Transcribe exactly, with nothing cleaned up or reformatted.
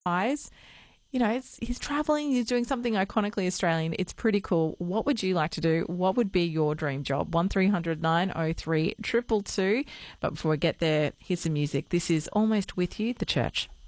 eyes. You know, it's, he's traveling, he's doing something iconically Australian. It's pretty cool. What would you like to do? What would be your dream job? one three hundred nine oh three two two two. But before we get there, here's some music. This is Almost With You, The Church.